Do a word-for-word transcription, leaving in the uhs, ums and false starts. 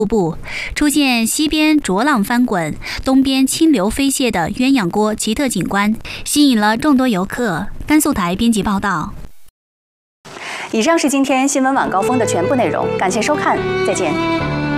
瀑布，出现西边浊浪翻滚、东边清流飞泻的鸳鸯锅奇特景观，吸引了众多游客。甘肃台编辑报道。 以上是今天新闻晚高峰的全部内容，感谢收看，再见。